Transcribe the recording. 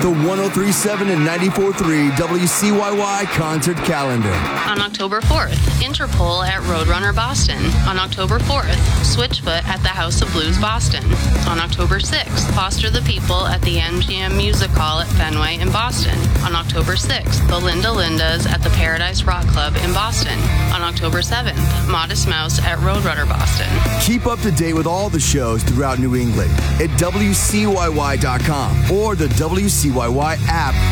1037 and 94.3 WCYY concert calendar. On October 4th, Interpol at Roadrunner Boston. On October 4th, Switchfoot at the House of Blues Boston. On October 6th, Foster the People at the MGM Music Hall at Fenway in Boston. On October 6th, the Linda Lindas at the Paradise Rock Club in Boston. On October 7th, Modest Mouse at Roadrunner Boston. Keep up to date with all the shows throughout New England at WCYY.com or the WCYY app